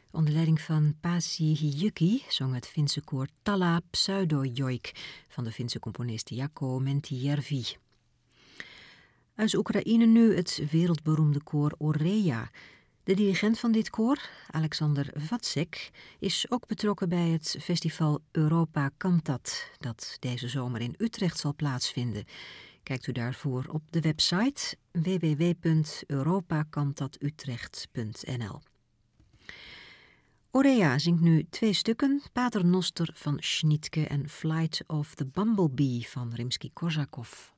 Onder leiding van Pasi Hiyuki zong het Finse koor Talla Pseudojoik van de Finse componist Jaakko Mäntyjärvi. Uit Oekraïne nu het wereldberoemde koor Oreja. De dirigent van dit koor, Alexander Vacek, is ook betrokken bij het festival Europa Cantat, dat deze zomer in Utrecht zal plaatsvinden. Kijkt u daarvoor op de website www.europacantatutrecht.nl. Oreja zingt nu 2 stukken, Pater Noster van Schnittke en Flight of the Bumblebee van Rimsky-Korsakov.